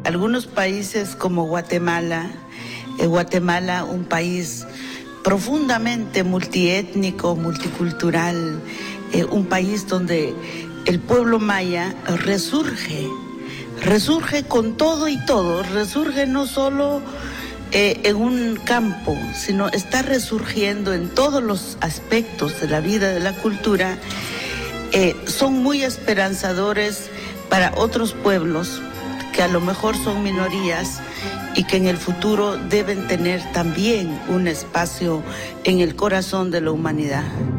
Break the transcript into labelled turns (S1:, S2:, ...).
S1: algunos países como Guatemala, un país profundamente multiétnico, multicultural, un país donde el pueblo maya resurge con todo y todo, resurge no solo en un campo, sino está resurgiendo en todos los aspectos de la vida, de la cultura. Son muy esperanzadores para otros pueblos que a lo mejor son minorías y que en el futuro deben tener también un espacio en el corazón de la humanidad.